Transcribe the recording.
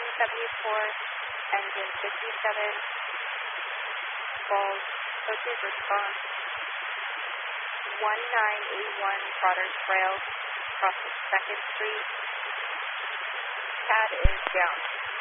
174, engine 57, Falls, coaches response 1981 Trotter Trail, crossing 2nd Street. CAD is down.